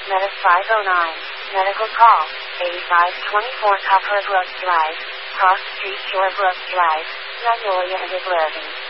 Meta 509. Medical call. 8524 Copperbrook Drive. Cross Street Shorebrook Drive. Magnolia and Islevin.